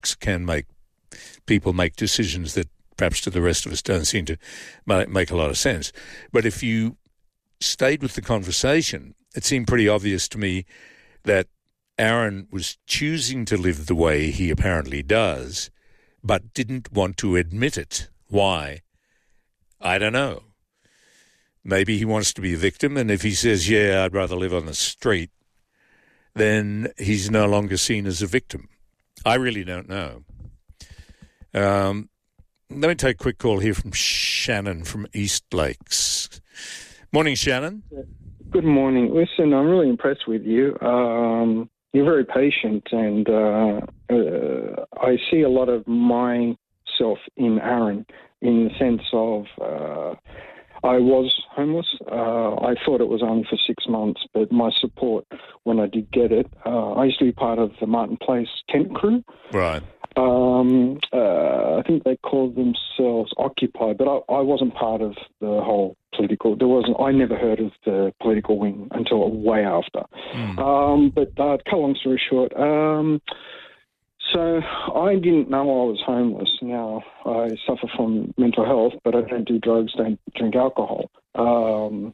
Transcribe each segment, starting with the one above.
can make people make decisions that perhaps to the rest of us don't seem to make a lot of sense. But if you stayed with the conversation, it seemed pretty obvious to me that Aaron was choosing to live the way he apparently does, but didn't want to admit it. Why? I don't know. Maybe he wants to be a victim, and if he says, yeah, I'd rather live on the street, then he's no longer seen as a victim. I really don't know. Let me take a quick call here from Shannon from East Lakes. Morning, Shannon. Good morning. Listen, I'm really impressed with you. You're very patient, and I see a lot of myself in Aaron in the sense of I was homeless. I thought it was only for 6 months, but my support when I did get it, I used to be part of the Martin Place tent crew. Right. I think they called themselves Occupy, but I wasn't part of the whole political. I never heard of the political wing until way after. But cut a long story short, so I didn't know I was homeless. Now I suffer from mental health, but I don't do drugs, don't drink alcohol. There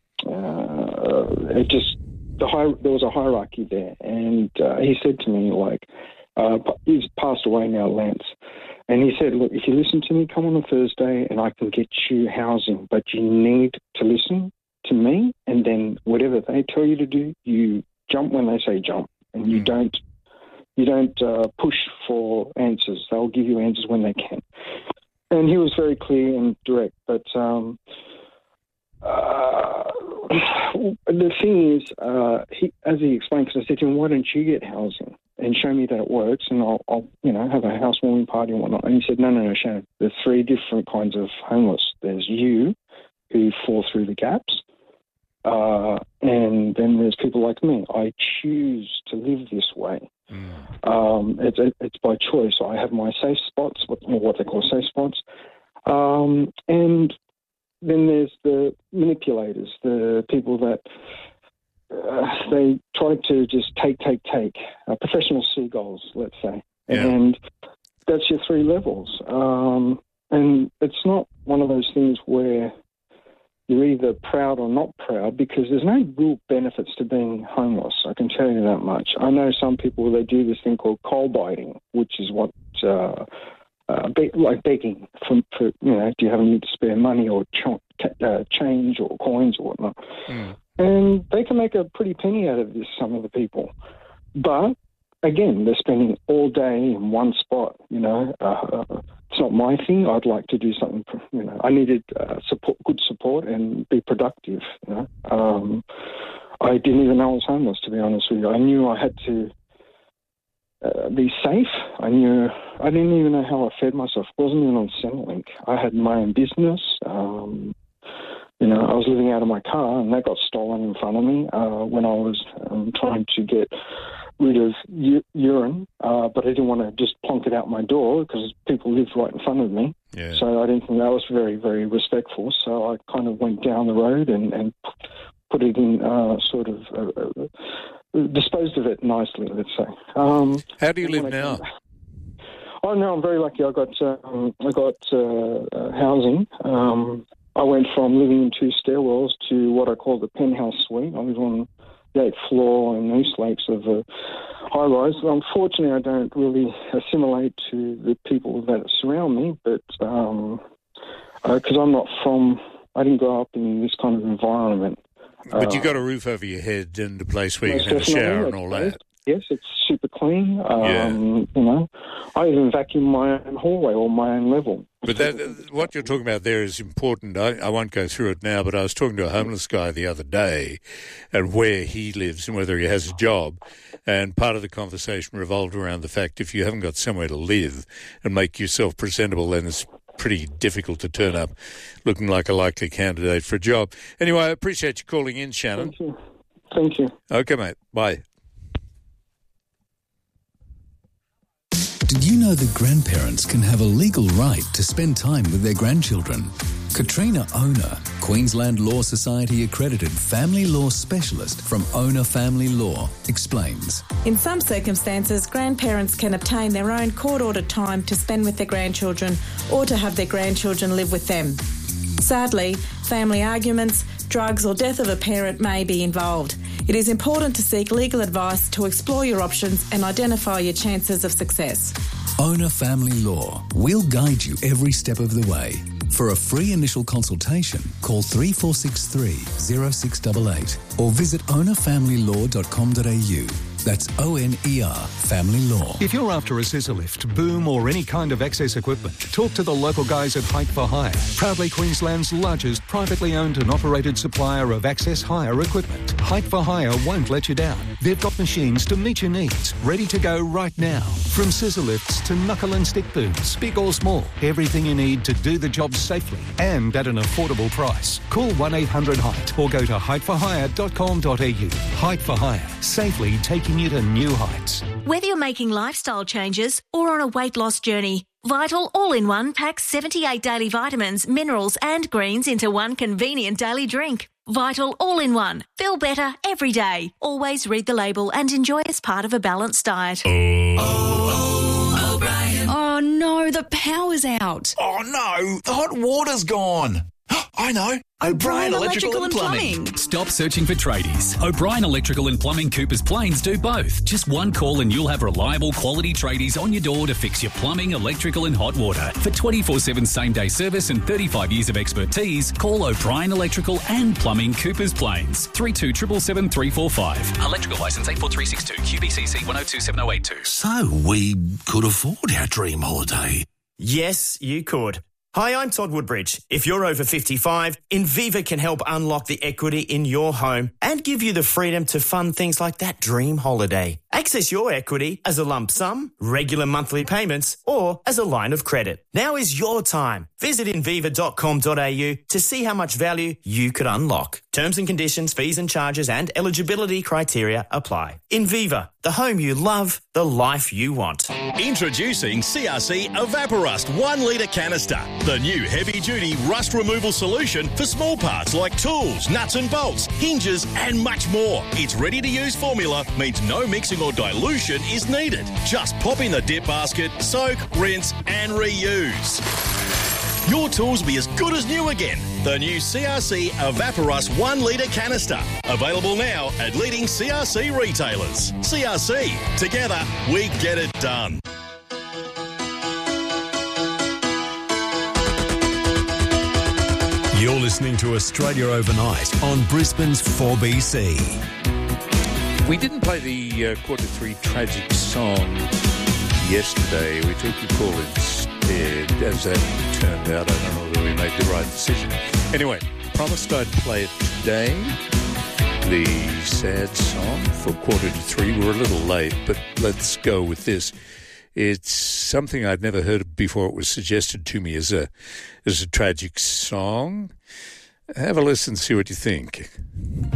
was a hierarchy there, and he said to me, he's passed away now, Lance, and he said, look, if you listen to me, come on a Thursday and I can get you housing, but you need to listen to me, and then whatever they tell you to do, you jump when they say jump, and you don't push for answers. They'll give you answers when they can. And he was very clear and direct, but the thing is, as he explained, because I said to him, why don't you get housing and show me that it works, and I'll have a housewarming party and whatnot. And he said, no, Shannon, there's 3 different kinds of homeless. There's you, who fall through the gaps, and then there's people like me. I choose to live this way. It's by choice. I have my safe spots, what they call safe spots, and then there's the manipulators, the people that they try to just take, professional seagulls, let's say. Yeah. And that's your 3 levels. And it's not one of those things where you're either proud or not proud, because there's no real benefits to being homeless, I can tell you that much. I know some people, they do this thing called coal biting, which is what... like begging for do you have any spare money or change or coins or whatnot? And they can make a pretty penny out of this, some of the people. But, again, they're spending all day in one spot, It's not my thing. I'd like to do something, I needed good support and be productive, I didn't even know I was homeless, to be honest with you. I knew I had to be safe. I didn't even know how I fed myself. I wasn't even on Centrelink. I had my own business. I was living out of my car, and that got stolen in front of me when I was trying to get rid of urine, but I didn't want to just plonk it out my door because people lived right in front of me. Yeah. So I didn't think that was very, very respectful. So I kind of went down the road and put it in disposed of it nicely, let's say. How do you live now? Oh, no, I'm very lucky. I got housing. I went from living in 2 stairwells to what I call the penthouse suite. I live on the 8th floor in East Lakes of a high-rise. Unfortunately, I don't really assimilate to the people that surround me, but because I didn't grow up in this kind of environment. But you got a roof over your head and a place where you can have a shower and all that. Yes, it's super clean. I even vacuum my own hallway or my own level. But what you're talking about there is important. I won't go through it now, but I was talking to a homeless guy the other day and where he lives and whether he has a job. And part of the conversation revolved around the fact if you haven't got somewhere to live and make yourself presentable, then it's pretty difficult to turn up looking like a likely candidate for a job. Anyway, I appreciate you calling in, Shannon. Thank you. Okay, mate. Bye. Did you know that grandparents can have a legal right to spend time with their grandchildren? Katrina Ona, Queensland Law Society accredited family law specialist from Ona Family Law, explains. In some circumstances, grandparents can obtain their own court-ordered time to spend with their grandchildren or to have their grandchildren live with them. Sadly, family arguments, drugs or death of a parent may be involved. It is important to seek legal advice to explore your options and identify your chances of success. Ona Family Law. We'll guide you every step of the way. For a free initial consultation, call 3463 0688 or visit onafamilylaw.com.au. That's ONER Family Law. If you're after a scissor lift, boom or any kind of access equipment, talk to the local guys at Height for Hire. Proudly Queensland's largest privately owned and operated supplier of access hire equipment. Height for Hire won't let you down. They've got machines to meet your needs, ready to go right now. From scissor lifts to knuckle and stick booms, big or small, everything you need to do the job safely and at an affordable price. Call 1-800-HEIGHT or go to heightforhire.com.au. Height for Hire, safely taking you to new heights. Whether you're making lifestyle changes or on a weight loss journey, Vital All-in-One packs 78 daily vitamins, minerals and greens into one convenient daily drink. Vital All-in-One. Feel better every day. Always read the label and enjoy as part of a balanced diet. Oh no, the power's out. Oh no, the hot water's gone. I know. O'Brien Electrical and Plumbing. Stop searching for tradies. O'Brien Electrical and Plumbing Coopers Plains do both. Just one call and you'll have reliable quality tradies on your door to fix your plumbing, electrical and hot water. For 24/7 same-day service and 35 years of expertise, call O'Brien Electrical and Plumbing Coopers Plains. 3277 345. Electrical licence 84362 QBCC 1027082. So we could afford our dream holiday. Yes, you could. Hi, I'm Todd Woodbridge. If you're over 55, Inviva can help unlock the equity in your home and give you the freedom to fund things like that dream holiday. Access your equity as a lump sum, regular monthly payments, or as a line of credit. Now is your time. Visit inviva.com.au to see how much value you could unlock. Terms and conditions, fees and charges and eligibility criteria apply. Inviva, the home you love, the life you want. Introducing CRC Evaporust 1 litre canister, the new heavy-duty rust removal solution for small parts like tools, nuts and bolts, hinges and much more. Its ready-to-use formula means no mixing or dilution is needed. Just pop in the dip basket, soak, rinse and reuse. Your tools will be as good as new again. The new CRC Evaporust 1 litre canister. Available now at leading CRC retailers. CRC. Together, we get it done. You're listening to Australia Overnight on Brisbane's 4BC. We didn't play the Q3 tragic song yesterday. We took your call instead. As that turned out, I don't know whether we made the right decision. Anyway, promised I'd play it today. The sad song for 2:45. We're a little late, but let's go with this. It's something I'd never heard before. It was suggested to me as a tragic song. Have a listen, see what you think.